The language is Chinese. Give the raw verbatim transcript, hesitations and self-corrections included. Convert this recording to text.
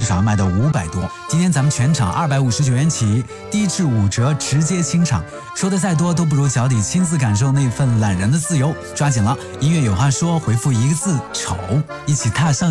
少要卖到五百多。今天咱们全场二百五十九元起，低至五折，直接清场。说的再多都不如脚底亲自感受那份懒人的自由，抓紧了！音乐有话说，回复一个字“丑”，一起踏上